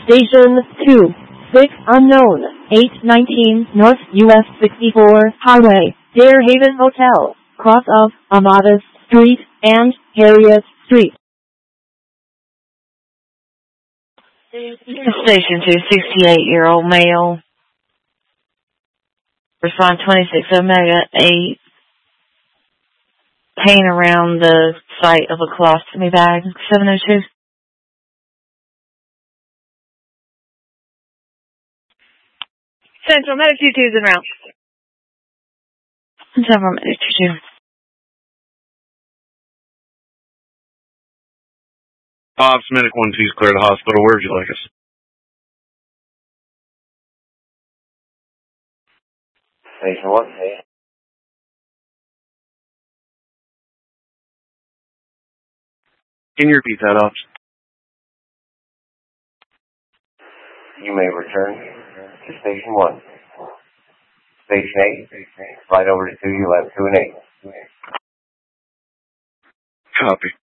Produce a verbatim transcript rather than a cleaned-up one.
Station two, six unknown, eight nineteen North U S sixty-four Highway, Fairhaven Hotel, cross of Amadas Street and Harriet Street. Station two, sixty-eight-year-old male. Respond twenty-six Omega eight. Pain around the site of a colostomy bag, seven oh two. Central Medic two two is en route. Central Medic two two. Ops Medic one two is clear to hospital. Where would you like us? Station one. Hey. Can you repeat that, Ops? You may return to Station one. Station eight. Flight over to two, you'll have two and eight. Copy.